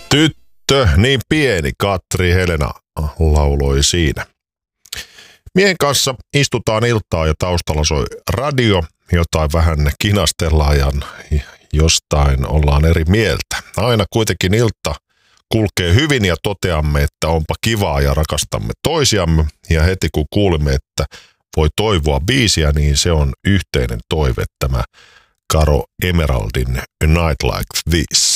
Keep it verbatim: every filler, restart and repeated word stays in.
Tyttö, niin pieni, Katri Helena lauloi siinä. Miehen kanssa istutaan iltaa ja taustalla soi radio, jotain vähän kinastellaan ja jostain ollaan eri mieltä. Aina kuitenkin ilta kulkee hyvin ja toteamme, että onpa kivaa ja rakastamme toisiamme. Ja heti kun kuulimme, että voi toivoa biisiä, niin se on yhteinen toive, tämä Caro Emeraldin A Night Like This.